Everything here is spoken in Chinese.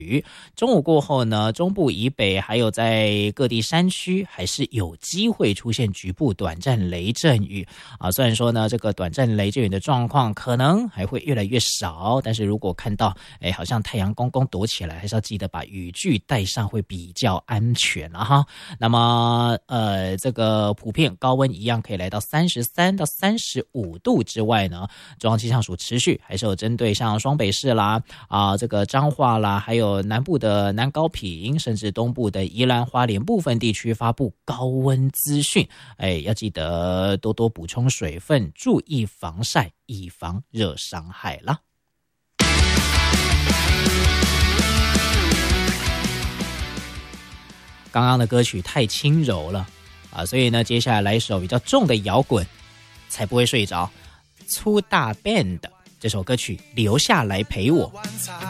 中午过后呢，中部以北还有在各地山区还是有机会出现局部短暂雷阵雨啊。虽然说呢，这个短暂雷阵雨的状况可能还会越来越少，但是如果看到好像太阳公公躲起来，还是要记得把雨具带上会比较安全了哈。那么这个普遍高温一样可以来到33到35度之外呢，中央气象署持续还是有针对像双北市啦这个彰化啦，还有南部的南高屏，甚至东部的宜兰花莲部分地区发布高温资讯，要记得多多补充水分，注意防晒，以防热伤害啦。刚刚的歌曲太轻柔了所以呢，接下来来一首比较重的摇滚，才不会睡着。粗大 band 这首歌曲《留下来陪我》。